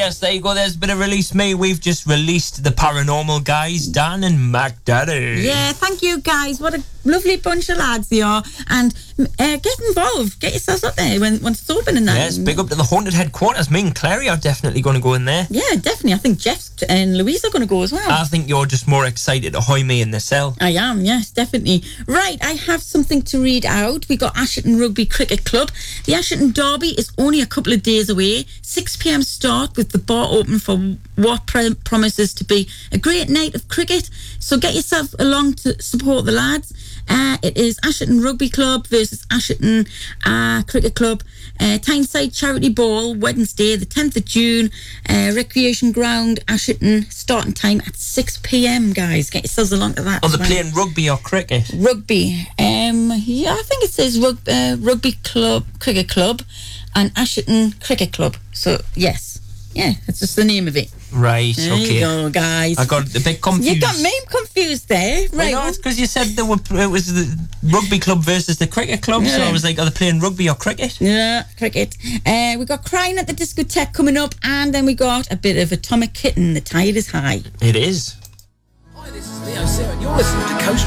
yes, there you go. There's a bit of Release Me. We've just released the Paranormal guys, Dan and Mac Daddy. Yeah, thank you, guys. What a lovely bunch of lads you are. And get involved. Get yourselves up there once it's open and that. Yes, big up to the Haunted Headquarters. Me and Clary are definitely going to go in there. Yeah, definitely. I think Jeff and Louise are going to go as well. I think you're just more excited to hoy me in the cell. I am, yes, definitely. Right, I have something to read out. We got Ashington Rugby Cricket Club. The Ashington Derby is only a couple of days away. 6 p.m. start with the bar open for what promises to be a great night of cricket. So get yourself along to support the lads. It is Ashington Rugby Club versus Ashington Cricket Club. Tyneside Charity Ball, Wednesday, the 10th of June. Recreation Ground, Ashington. Starting time at 6 p.m, guys. Get yourselves along to that. Are they playing rugby or cricket? Rugby. Yeah, I think it says Rugby Club, Cricket Club, and Ashington Cricket Club. So, yes. Yeah, that's just the name of it. Right, there okay. You go, guys. I got a bit confused. You got me confused there. Right. No, it's because you said it was the rugby club versus the cricket club, yeah. So I was like, are they playing rugby or cricket? Yeah, cricket. We got Crying at the Discotheque coming up, and then we got a bit of Atomic Kitten. The tide is high. It is. Hi, this is Leo Sarah. You're listening to Coast